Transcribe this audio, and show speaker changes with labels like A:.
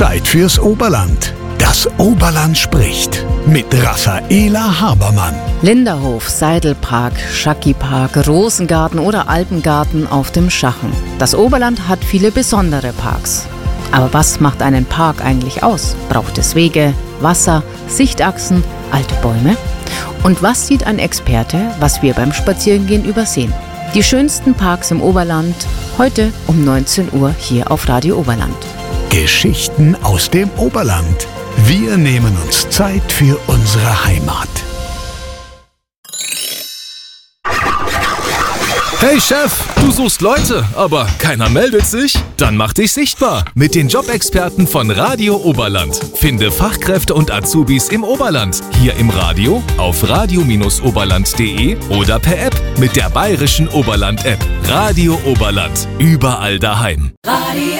A: Zeit fürs Oberland. Das Oberland spricht mit Raffaela Habermann.
B: Linderhof, Seidelpark, Schackipark, Rosengarten oder Alpengarten auf dem Schachen. Das Oberland hat viele besondere Parks. Aber was macht einen Park eigentlich aus? Braucht es Wege, Wasser, Sichtachsen, alte Bäume? Und was sieht ein Experte, was wir beim Spazierengehen übersehen? Die schönsten Parks im Oberland, heute um 19 Uhr hier auf Radio Oberland.
A: Geschichten aus dem Oberland. Wir nehmen uns Zeit für unsere Heimat.
C: Hey Chef, du suchst Leute, aber keiner meldet sich? Dann mach dich sichtbar mit den Jobexperten von Radio Oberland. Finde Fachkräfte und Azubis im Oberland, hier im Radio, auf radio-oberland.de oder per App mit der bayerischen Oberland-App. Radio Oberland, überall daheim.
D: Radio